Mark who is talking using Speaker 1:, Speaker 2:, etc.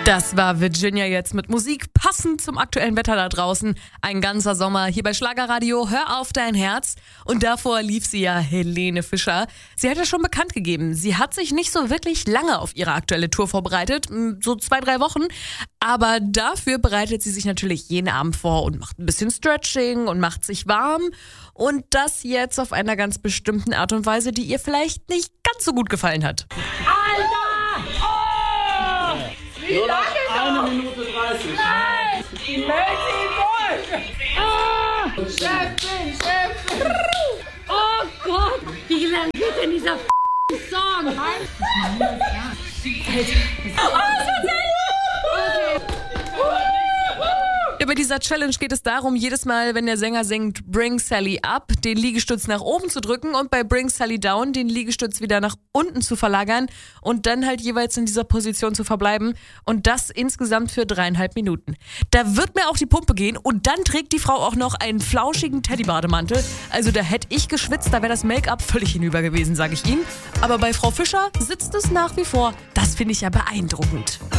Speaker 1: Das war Virginia jetzt mit Musik, passend zum aktuellen Wetter da draußen. Ein ganzer Sommer hier bei Schlagerradio, hör auf dein Herz. Und davor lief sie ja Helene Fischer. Sie hat ja schon bekannt gegeben, sie hat sich nicht so wirklich lange auf ihre aktuelle Tour vorbereitet, so 2-3 Wochen. Aber dafür bereitet sie sich natürlich jeden Abend vor und macht ein bisschen Stretching und macht sich warm. Und das jetzt auf einer ganz bestimmten Art und Weise, die ihr vielleicht nicht ganz so gut gefallen hat.
Speaker 2: Alter! Oh! Wie lange noch?
Speaker 3: 1 Minute 30.
Speaker 2: Nein! Ich möchte ihn wohl! Oh! Chefin! Oh Gott! Wie lange geht denn dieser Song? Alter!
Speaker 1: Ja, bei dieser Challenge geht es darum, jedes Mal, wenn der Sänger singt Bring Sally Up, den Liegestütz nach oben zu drücken und bei Bring Sally Down den Liegestütz wieder nach unten zu verlagern und dann halt jeweils in dieser Position zu verbleiben und das insgesamt für 3,5 Minuten. Da wird mir auch die Pumpe gehen und dann trägt die Frau auch noch einen flauschigen Teddybademantel. Also da hätte ich geschwitzt, da wäre das Make-up völlig hinüber gewesen, sage ich Ihnen. Aber bei Frau Fischer sitzt es nach wie vor. Das finde ich ja beeindruckend.